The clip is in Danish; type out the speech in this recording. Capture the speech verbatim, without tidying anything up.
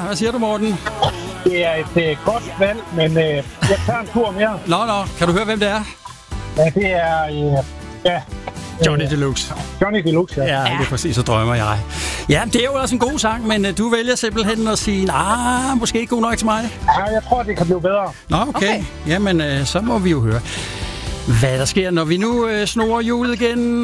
Hvad siger du, Morten? Det er et øh, godt valg, men øh, jeg tager en tur mere. Nå, nå. Kan du høre, hvem det er? Ja, det er... Øh, ja, Johnny Deluxe. Johnny Deluxe, ja. Ja, det er præcis, så drømmer jeg. Ja, det er jo også en god sang, men uh, du vælger simpelthen at sige, nej, måske ikke god nok til mig. Ja, jeg tror, det kan blive bedre. Nå, okay. okay. Jamen, uh, så må vi jo høre, hvad der sker, når vi nu uh, snor hjulet igen.